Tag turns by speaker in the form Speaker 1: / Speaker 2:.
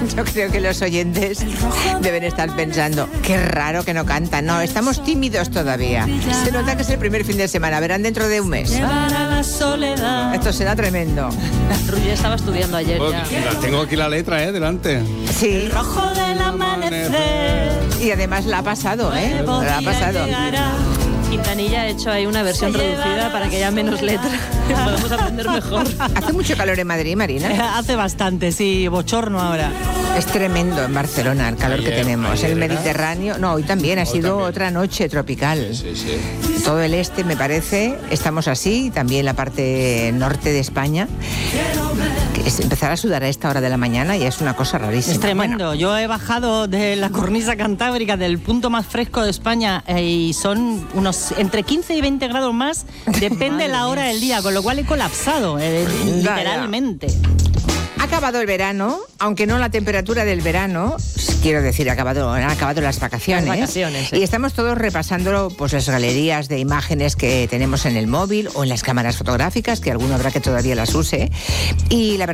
Speaker 1: Yo creo que los oyentes deben estar pensando, qué raro que no cantan. No, estamos tímidos todavía. Se nota que es el primer fin de semana, verán dentro de un mes. Esto será tremendo.
Speaker 2: Ruggier estaba estudiando ayer ya.
Speaker 3: Tengo aquí la letra, delante.
Speaker 1: Sí.
Speaker 2: El rojo del amanecer.
Speaker 1: Y además la ha pasado, La ha pasado.
Speaker 2: Quintanilla ha hecho ahí una versión reducida para que haya menos letra y podamos aprender mejor.
Speaker 1: ¿Hace mucho calor en Madrid, Marina?
Speaker 4: Hace bastante, sí, bochorno ahora.
Speaker 1: Es tremendo en Barcelona el calor que tenemos. El Mediterráneo, no, hoy también ha sido otra noche tropical.
Speaker 3: Sí.
Speaker 1: Todo el este, me parece, estamos así, también la parte norte de España. Empezar a sudar a esta hora de la mañana y es una cosa rarísima.
Speaker 4: Es tremendo.
Speaker 1: Bueno.
Speaker 4: Yo he bajado de la cornisa cantábrica, del punto más fresco de España, y son unos entre 15 y 20 grados más, depende de la hora del día, con lo cual he colapsado, literalmente.
Speaker 1: Ha acabado el verano, aunque no la temperatura del verano, quiero decir, han acabado las vacaciones.
Speaker 2: Sí.
Speaker 1: Y estamos todos repasando pues las galerías de imágenes que tenemos en el móvil o en las cámaras fotográficas, que alguno habrá que todavía las use. Y la verdad